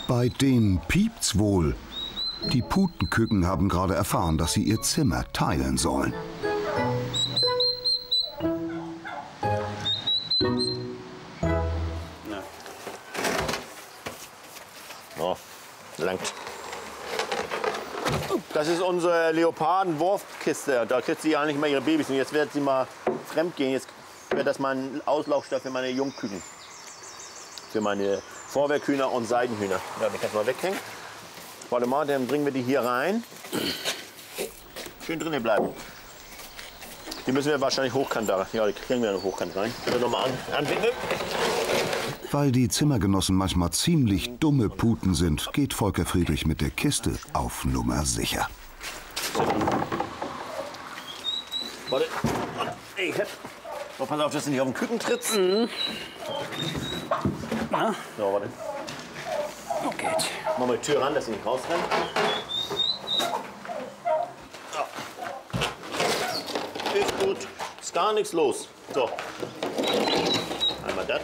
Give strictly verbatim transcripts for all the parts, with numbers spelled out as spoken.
Bei denen piept's wohl. Die Putenküken haben gerade erfahren, dass sie ihr Zimmer teilen sollen. So, langt. Das ist unsere Leoparden-Wurfkiste. Da kriegt sie ja nicht mehr ihre Babys. Und jetzt wird sie mal fremd gehen. Jetzt wird das mal ein Auslaufstall für meine Jungküken. Für meine Vorwerkhühner und Seidenhühner. Ja, die kannst du mal weghängen. Warte mal, dann bringen wir die hier rein. Schön drinnen bleiben. Die müssen wir wahrscheinlich hochkant da. Ja, die kriegen wir noch hochkant rein. Können wir noch mal an, anwickeln. Weil die Zimmergenossen manchmal ziemlich dumme Puten sind, geht Volker Friedrich mit der Kiste auf Nummer sicher. Warte. Hey, oh, pass auf, dass du nicht auf den Küken trittst. Mhm. Na? So, warte. Okay. Machen wir die Tür ran, dass sie nicht rausrennen. So. Ist gut. Ist gar nichts los. So. Einmal das.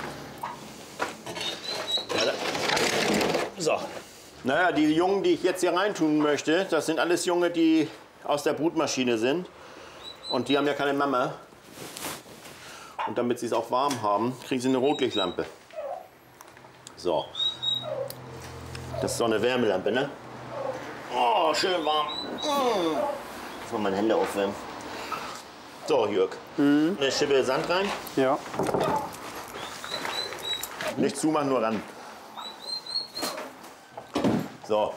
So. Naja, die Jungen, die ich jetzt hier reintun möchte, das sind alles Junge, die aus der Brutmaschine sind. Und die haben ja keine Mama. Und damit sie es auch warm haben, kriegen sie eine Rotlichtlampe. So. Das ist so eine Wärmelampe, ne? Oh, schön warm. Mm. Jetzt mal meine Hände aufwärmen. So, Jörg. Mhm. Eine Schippe Sand rein. Ja. Nicht zumachen, nur ran. So.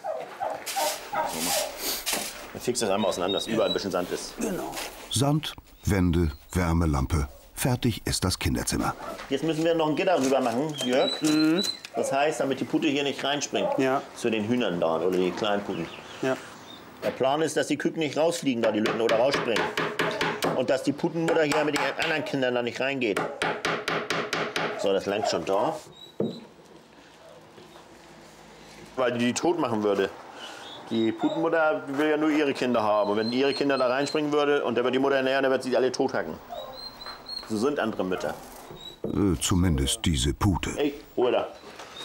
Dann fix das einmal auseinander, dass überall ein bisschen Sand ist. Genau. Sand, Wände, Wärmelampe. Fertig ist das Kinderzimmer. Jetzt müssen wir noch ein Gitter rüber machen, Jörg. Mhm. Das heißt, damit die Pute hier nicht reinspringt. Ja. Zu den Hühnern da oder die kleinen Puten. Ja. Der Plan ist, dass die Küken nicht rausfliegen, da die Lücken oder rausspringen. Und dass die Putenmutter hier mit den anderen Kindern da nicht reingeht. So, das langt schon da. Weil die die tot machen würde. Die Putenmutter will ja nur ihre Kinder haben. Und wenn ihre Kinder da reinspringen würde und da wird die Mutter näher, dann wird sie alle tothacken. So sind andere Mütter. Äh, zumindest diese Pute. Ey, Ruhe da.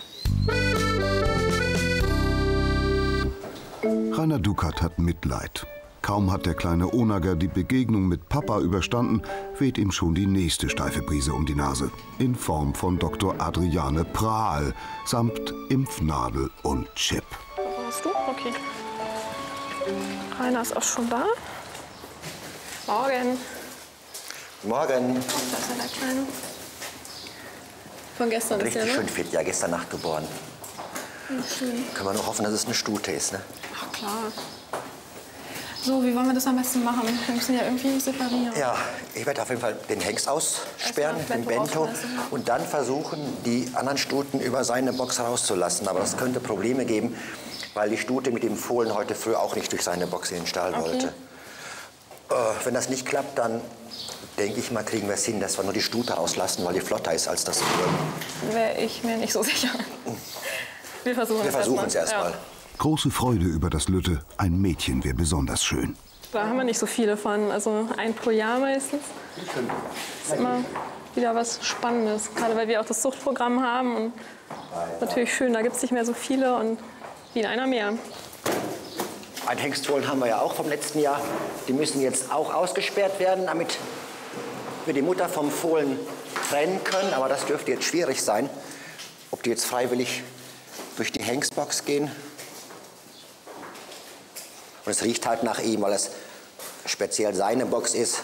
Rainer Dukat hat Mitleid. Kaum hat der kleine Onager die Begegnung mit Papa überstanden, weht ihm schon die nächste steife Brise um die Nase. In Form von Doktor Adriane Prahl samt Impfnadel und Chip. Warst du? Okay. Rainer ist auch schon da. Morgen. Morgen. Da ist er, der Kleine. Von gestern ist Richtig er, ne? schön fit, ja, gestern Nacht geboren. Schön. Können wir nur hoffen, dass es eine Stute ist, ne? Ach klar. So, wie wollen wir das am besten machen? Wir müssen ja irgendwie separieren. Ja, ich werde auf jeden Fall den Hengst aussperren, Erstmal den Bento, rausschmeißen. und dann versuchen, die anderen Stuten über seine Box rauszulassen. Aber das könnte Probleme geben, weil die Stute mit dem Fohlen heute früh auch nicht durch seine Box in den Stall Okay. wollte. Äh, wenn das nicht klappt, dann denke ich mal, kriegen wir es hin, dass wir nur die Stute rauslassen, weil die flotter ist als das Fohlen. Wäre ich mir nicht so sicher. Wir versuchen Wir es versuchen es erstmal. erstmal. Ja. Große Freude über das Lütte. Ein Mädchen wäre besonders schön. Da haben wir nicht so viele von, also ein pro Jahr meistens. Das ist immer wieder was Spannendes, gerade weil wir auch das Zuchtprogramm haben. Und natürlich schön, da gibt es nicht mehr so viele und wie in einer mehr. Ein Hengstfohlen haben wir ja auch vom letzten Jahr. Die müssen jetzt auch ausgesperrt werden, damit wir die Mutter vom Fohlen trennen können. Aber das dürfte jetzt schwierig sein, ob die jetzt freiwillig durch die Hengstbox gehen. Und es riecht halt nach ihm, weil es speziell seine Box ist.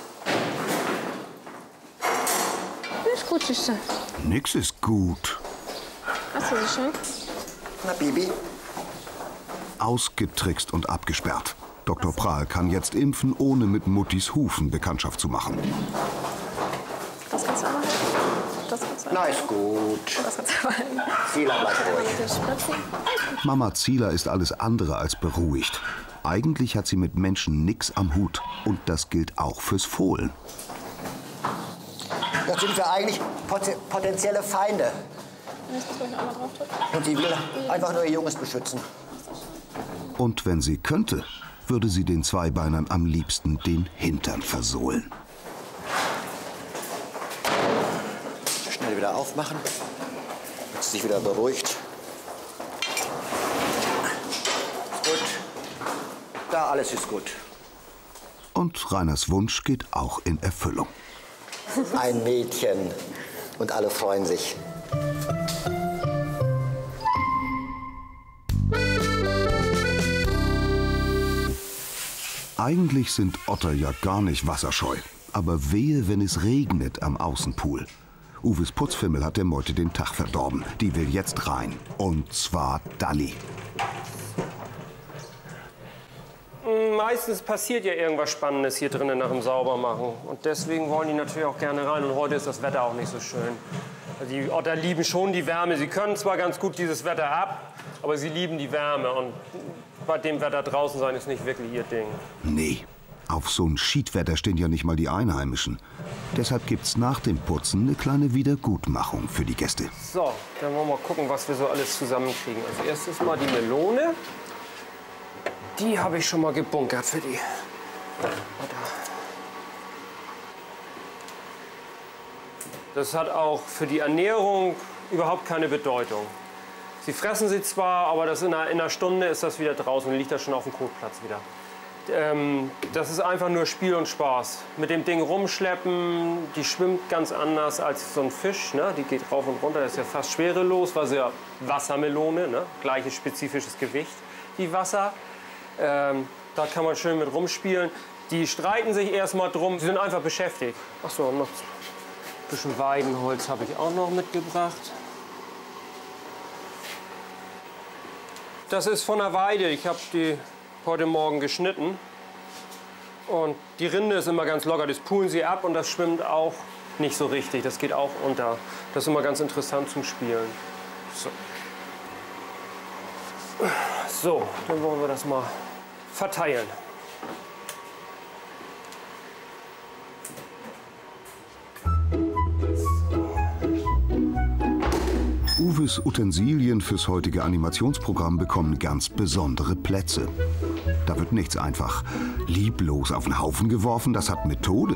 Ist gut, Süße. Nix ist gut. Hast du sie schon? Na, Bibi? Ausgetrickst und abgesperrt. Doktor Prahl kann jetzt impfen, ohne mit Muttis Hufen Bekanntschaft zu machen. Das kannst du aber halten. Das kannst du Na, halten. ist gut. Das kannst du aber halten. Zieler bleibt ruhig. Mit den Spritzen. Mama Zieler ist alles andere als beruhigt. Eigentlich hat sie mit Menschen nix am Hut. Und das gilt auch fürs Fohlen. Das sind wir eigentlich poten- potenzielle Feinde. Jetzt muss ich einmal drauf drücken. Und sie will einfach nur ihr Junges beschützen. Und wenn sie könnte, würde sie den Zweibeinern am liebsten den Hintern versohlen. Schnell wieder aufmachen, damit sie sich wieder beruhigt. alles ist gut. Und Rainers Wunsch geht auch in Erfüllung. Ein Mädchen und alle freuen sich. Eigentlich sind Otter ja gar nicht wasserscheu. Aber wehe, wenn es regnet am Außenpool. Uwes Putzfimmel hat der Meute den Tag verdorben. Die will jetzt rein. Und zwar Dalli. Meistens passiert ja irgendwas Spannendes hier drinnen nach dem Saubermachen. Und deswegen wollen die natürlich auch gerne rein. Und heute ist das Wetter auch nicht so schön. Die Otter lieben schon die Wärme. Sie können zwar ganz gut dieses Wetter ab, aber sie lieben die Wärme. Und bei dem Wetter draußen sein ist nicht wirklich ihr Ding. Nee, auf so ein Schiedwetter stehen ja nicht mal die Einheimischen. Deshalb gibt's nach dem Putzen eine kleine Wiedergutmachung für die Gäste. So, dann wollen wir mal gucken, was wir so alles zusammenkriegen. Als erstes mal die Melone. Die habe ich schon mal gebunkert für die Otter. Das hat auch für die Ernährung überhaupt keine Bedeutung. Sie fressen sie zwar, aber das in, einer, in einer Stunde ist das wieder draußen und liegt das schon auf dem Kotplatz wieder. Ähm, das ist einfach nur Spiel und Spaß. Mit dem Ding rumschleppen, die schwimmt ganz anders als so ein Fisch. Ne? Die geht rauf und runter, das ist ja fast schwerelos, weil sie ja Wassermelone, ne? Gleiches spezifisches Gewicht wie Wasser. Ähm, da kann man schön mit rumspielen. Die streiten sich erstmal drum, sie sind einfach beschäftigt. Ach so, noch ein bisschen Weidenholz habe ich auch noch mitgebracht. Das ist von der Weide. Ich habe die heute Morgen geschnitten. Und die Rinde ist immer ganz locker. Das pulen sie ab und das schwimmt auch nicht so richtig. Das geht auch unter. Das ist immer ganz interessant zum Spielen. So, so dann wollen wir das mal verteilen. Uwes Utensilien fürs heutige Animationsprogramm bekommen ganz besondere Plätze. Da wird nichts einfach lieblos auf den Haufen geworfen, das hat Methode.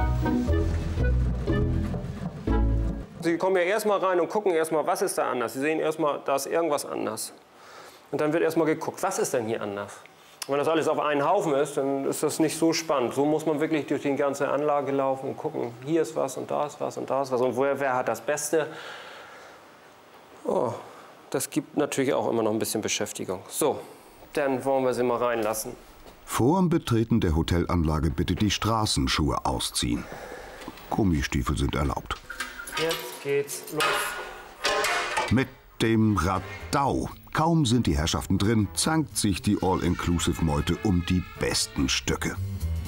Sie kommen ja erstmal rein und gucken erstmal, was ist da anders. Sie sehen erstmal, da ist irgendwas anders. Und dann wird erstmal geguckt, was ist denn hier anders? Und wenn das alles auf einen Haufen ist, dann ist das nicht so spannend. So muss man wirklich durch die ganze Anlage laufen und gucken, hier ist was und da ist was und da ist was. Und woher, wer hat das Beste? Oh, das gibt natürlich auch immer noch ein bisschen Beschäftigung. So, dann wollen wir sie mal reinlassen. Vor dem Betreten der Hotelanlage bitte die Straßenschuhe ausziehen. Gummistiefel sind erlaubt. Jetzt geht's los. Mit dem Radau. Kaum sind die Herrschaften drin, zankt sich die All-Inclusive-Meute um die besten Stücke.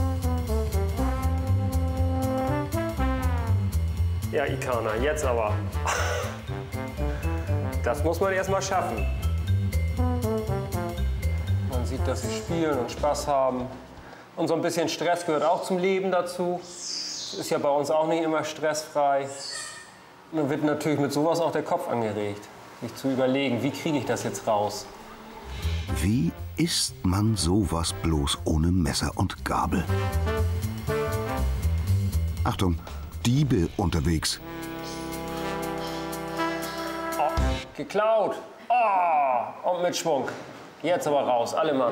Ja, Ikana, jetzt aber. Das muss man erst mal schaffen. Man sieht, dass sie spielen und Spaß haben. Und so ein bisschen Stress gehört auch zum Leben dazu. Ist ja bei uns auch nicht immer stressfrei. Und dann wird natürlich mit sowas auch der Kopf angeregt. Sich zu überlegen, wie kriege ich das jetzt raus? Wie isst man sowas bloß ohne Messer und Gabel? Achtung, Diebe unterwegs. Oh, geklaut. Oh, und mit Schwung. Jetzt aber raus, alle Mann.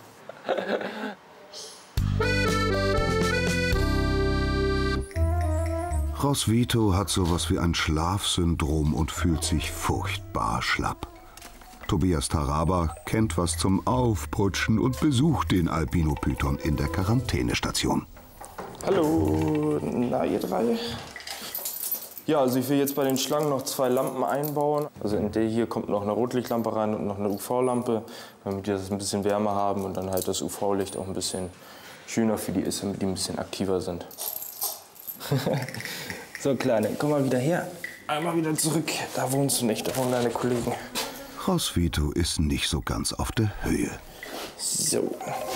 Roswitho hat sowas wie ein Schlafsyndrom und fühlt sich furchtbar schlapp. Tobias Taraba kennt was zum Aufputschen und besucht den Albino-Python in der Quarantänestation. Hallo, na ihr drei? Ja, also ich will jetzt bei den Schlangen noch zwei Lampen einbauen. Also in der hier kommt noch eine Rotlichtlampe rein und noch eine U V-Lampe, damit die das ein bisschen wärmer haben und dann halt das U V-Licht auch ein bisschen schöner für die ist, damit die ein bisschen aktiver sind. So, Kleine, komm mal wieder her. Einmal wieder zurück. Da wohnst du nicht, da wohnen deine Kollegen. Roswitho ist nicht so ganz auf der Höhe. So.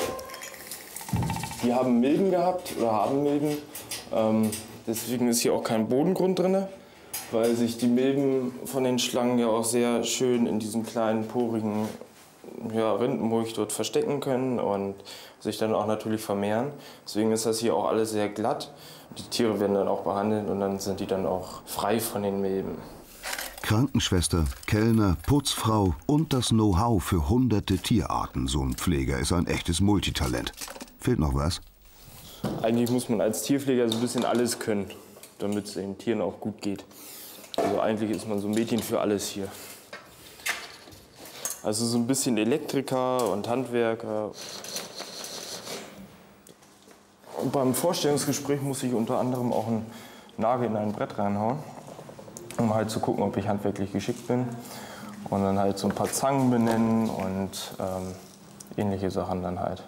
Die haben Milben gehabt oder haben Milben. Ähm, deswegen ist hier auch kein Bodengrund drin, weil sich die Milben von den Schlangen ja auch sehr schön in diesem kleinen, porigen ja, Rindenmulch dort verstecken können und sich dann auch natürlich vermehren. Deswegen ist das hier auch alles sehr glatt. Die Tiere werden dann auch behandelt und dann sind die dann auch frei von den Milben. Krankenschwester, Kellner, Putzfrau und das Know-how für hunderte Tierarten. So ein Pfleger ist ein echtes Multitalent. Fehlt noch was? Eigentlich muss man als Tierpfleger so ein bisschen alles können, damit es den Tieren auch gut geht. Also eigentlich ist man so ein Mädchen für alles hier. Also so ein bisschen Elektriker und Handwerker. Und beim Vorstellungsgespräch muss ich unter anderem auch einen Nagel in ein Brett reinhauen, um halt zu gucken, ob ich handwerklich geschickt bin. Und dann halt so ein paar Zangen benennen und ähm, ähnliche Sachen dann halt.